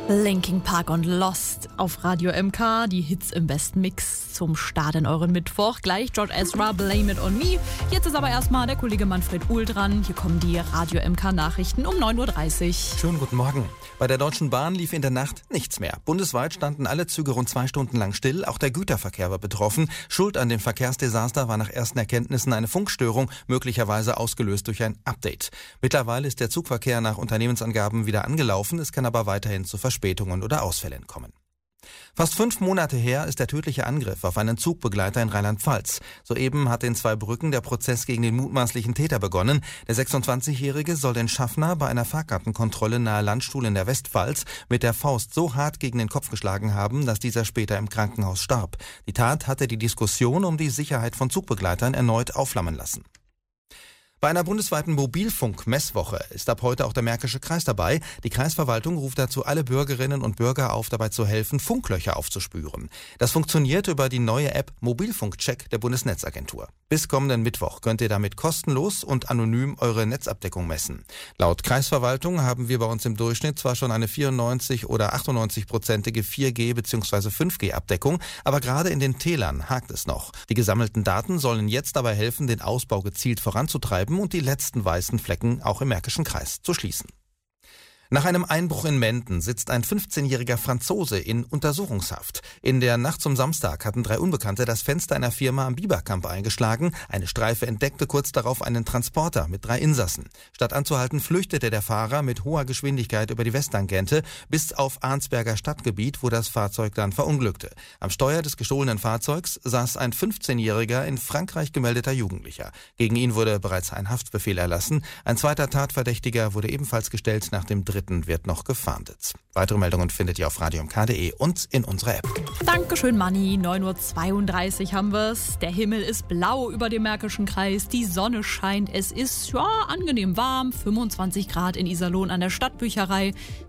Linkin Park und Lost auf Radio MK, die Hits im besten Mix zum Start in euren Mittwoch. Gleich George Ezra, Blame It On Me. Jetzt ist aber erstmal der Kollege Manfred Uhl dran. Hier kommen die Radio MK Nachrichten um 9.30 Uhr. Schönen guten Morgen. Bei der Deutschen Bahn lief in der Nacht nichts mehr. Bundesweit standen alle Züge rund 2 Stunden lang still. Auch der Güterverkehr war betroffen. Schuld an dem Verkehrsdesaster war nach ersten Erkenntnissen eine Funkstörung, möglicherweise ausgelöst durch ein Update. Mittlerweile ist der Zugverkehr nach Unternehmensangaben wieder angelaufen. Es kann aber weiterhin zu Verspätungen oder Ausfällen kommen. Fast 5 Monate her ist der tödliche Angriff auf einen Zugbegleiter in Rheinland-Pfalz. Soeben hat in Zweibrücken der Prozess gegen den mutmaßlichen Täter begonnen. Der 26-Jährige soll den Schaffner bei einer Fahrkartenkontrolle nahe Landstuhl in der Westpfalz mit der Faust so hart gegen den Kopf geschlagen haben, dass dieser später im Krankenhaus starb. Die Tat hatte die Diskussion um die Sicherheit von Zugbegleitern erneut aufflammen lassen. Bei einer bundesweiten Mobilfunk-Messwoche ist ab heute auch der Märkische Kreis dabei. Die Kreisverwaltung ruft dazu alle Bürgerinnen und Bürger auf, dabei zu helfen, Funklöcher aufzuspüren. Das funktioniert über die neue App Mobilfunkcheck der Bundesnetzagentur. Bis kommenden Mittwoch könnt ihr damit kostenlos und anonym eure Netzabdeckung messen. Laut Kreisverwaltung haben wir bei uns im Durchschnitt zwar schon eine 94- oder 98-prozentige 4G- bzw. 5G-Abdeckung, aber gerade in den Tälern hakt es noch. Die gesammelten Daten sollen jetzt dabei helfen, den Ausbau gezielt voranzutreiben und die letzten weißen Flecken auch im Märkischen Kreis zu schließen. Nach einem Einbruch in Menden sitzt ein 15-jähriger Franzose in Untersuchungshaft. In der Nacht zum Samstag hatten 3 Unbekannte das Fenster einer Firma am Biberkamp eingeschlagen. Eine Streife entdeckte kurz darauf einen Transporter mit 3 Insassen. Statt anzuhalten, flüchtete der Fahrer mit hoher Geschwindigkeit über die Westtangente bis auf Arnsberger Stadtgebiet, wo das Fahrzeug dann verunglückte. Am Steuer des gestohlenen Fahrzeugs saß ein 15-jähriger in Frankreich gemeldeter Jugendlicher. Gegen ihn wurde bereits ein Haftbefehl erlassen. Ein zweiter Tatverdächtiger wurde ebenfalls gestellt. Nach dem dritten wird noch gefahndet. Weitere Meldungen findet ihr auf radiomk.de und in unserer App. Dankeschön, Manni. 9.32 Uhr haben wir's. Der Himmel ist blau über dem Märkischen Kreis. Die Sonne scheint. Es ist angenehm warm. 25 Grad in Iserlohn an der Stadtbücherei.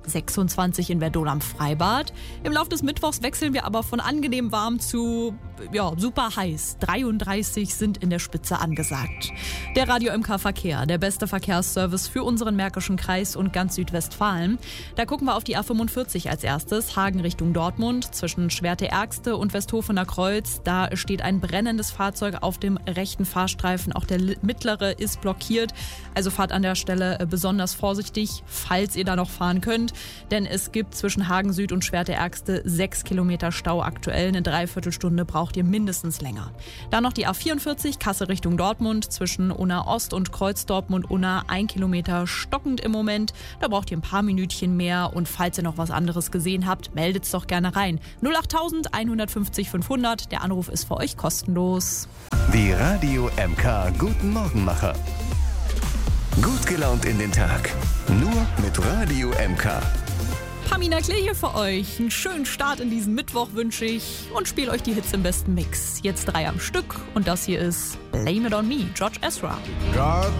26 in Verdon am Freibad. Im Laufe des Mittwochs wechseln wir aber von angenehm warm zu super heiß. 33 sind in der Spitze angesagt. Der Radio MK Verkehr, der beste Verkehrsservice für unseren Märkischen Kreis und ganz Südwestfalen. Da gucken wir auf die A45 als erstes. Hagen Richtung Dortmund zwischen Schwerte-Ergste und Westhofener Kreuz. Da steht ein brennendes Fahrzeug auf dem rechten Fahrstreifen. Auch der mittlere ist blockiert. Also fahrt an der Stelle besonders vorsichtig, falls ihr da noch fahren könnt. Denn es gibt zwischen Hagen Süd und Schwerte-Ergste 6 Kilometer Stau aktuell. Eine Dreiviertelstunde braucht ihr mindestens länger. Dann noch die A44 Kassel Richtung Dortmund zwischen Unna Ost und Kreuz Dortmund-Unna 1 Kilometer stockend im Moment. Da braucht ihr ein paar Minütchen mehr und falls ihr noch was anderes gesehen habt, meldet's doch gerne rein. 08000 150 500, der Anruf ist für euch kostenlos. Die Radio MK Guten Morgenmacher. Gut gelaunt in den Tag. Nur mit Radio MK. Pamina Klee hier für euch. Einen schönen Start in diesen Mittwoch wünsche ich und spiele euch die Hits im besten Mix. Jetzt 3 am Stück und das hier ist Blame It On Me, George Ezra.